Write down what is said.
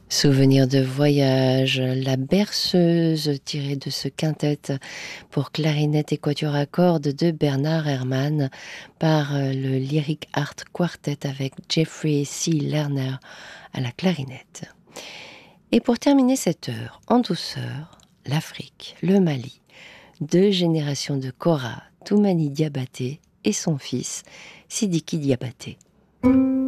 Souvenir de voyage, la berceuse tirée de ce quintet pour clarinette et quatuor à cordes de Bernard Herrmann par le Lyric Art Quartet avec Jeffrey C. Lerner à la clarinette. Et pour terminer cette heure en douceur, l'Afrique, le Mali, deux générations de Kora, Toumani Diabaté et son fils Sidiki Diabaté.